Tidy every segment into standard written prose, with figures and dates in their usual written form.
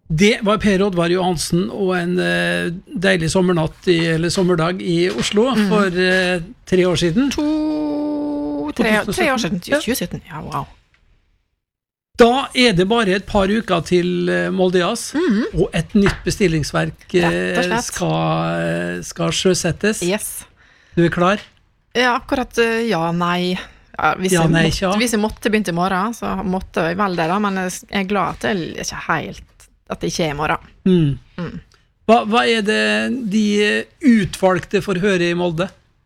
Det var Per Oddvar Johansen og en deilig sommerdag i Oslo for 3 år siden. 3 år siden, 2017, ja, wow. Da det bare et par uker til Molde Jazz, og et nytt bestillingsverk skal sjøsettes. Yes. Du klar? Ja, akkurat, ja, nei. Ja, hvis jeg måtte begynt i morgen, så måtte jeg vel det da, men jeg glad at det ikke helt at det ikke i morgen. Hva det de utvalgte får høre i Molde?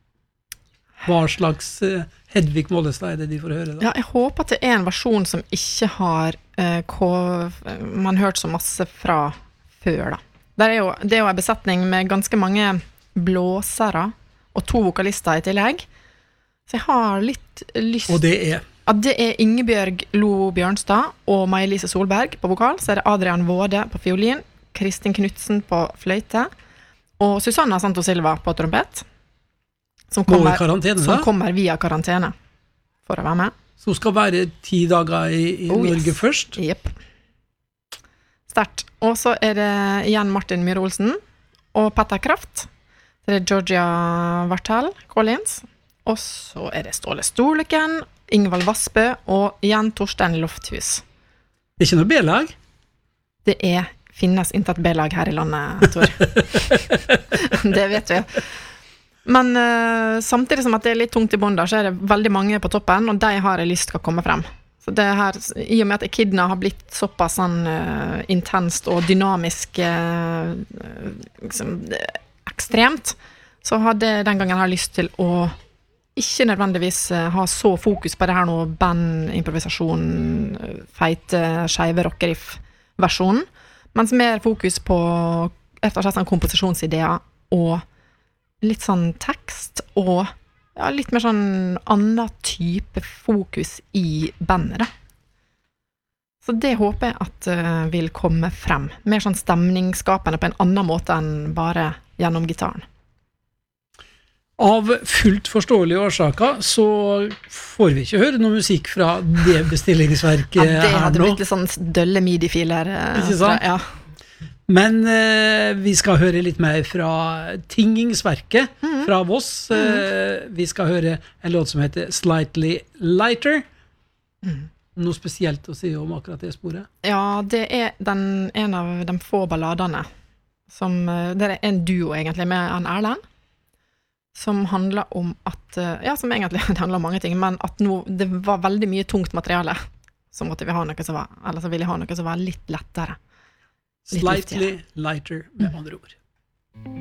Hva slags Hedvig Mollestad det de får høre da? Ja, jeg håper at det en versjon som ikke har man hørt så masse fra før da. Det jo en besetning med ganske mange blåsere og 2 vokalister i tillegg. Så jeg har litt lyst... Og det Ja, det Ingebjørg Lo Bjørnstad og Maja-Lise Solberg på vokal, så det Adrian Våde på fiolin, Kristin Knudsen på fløyte, og Susanna Santos Silva på trompet, som kommer via karantene for å være med. Som skal være 10 dager i Norge først? Jepp. Sterkt. Og så det igjen Martin Myhre Olsen og Petter Kraft. Det Georgia Vartel Collins. Og så det Ståle Storleken, Ingvald Vassbø og Jan Torstein Lofthus. Det ikke noe B-lag? Det finnes ikke et B-lag her i landet, Tor. Det vet vi. Men samtidig som at det litt tungt i bånd, så det veldig mange på toppen, og de har jeg lyst til å komme frem. Så det her, i og med at Echidna har blitt såpass intenst og dynamisk liksom, ekstremt, så hadde den gangen jeg lyst til å ikke nødvendigvis ha så fokus på det her nå band-improvisasjon, feite, skeive rockeriff-versjonen, mens mer fokus på rett og slett sånn komposisjonsideer og litt sånn tekst og ja, litt mer sånn annen type fokus i bandet da. Så det håper jeg at vil komme frem. Mer sånn stemningsskapende på en annen måte enn bare gjennom gitaren. Av fullt forståelige årsaker så får vi ikke høre noe musikk fra det bestillingsverket her nå. Ja, det hadde blitt litt sånn dølle midi-filer. Ikke sant? Ja. Men vi skal høre litt mer fra Tingingsverket fra Voss. Vi skal høre en låt som heter Slightly Lighter. Noe spesielt å si om akkurat det sporet? Ja, det en av de få balladene som, det en duo egentlig med en Erlend, som handler om at, ja, som egentlig det handler om mange ting, men at det var veldig mye tungt materiale, så måtte vi ha noe som var, eller så ville jeg ha noe som var litt lettere. Slightly lighter, med andre ord.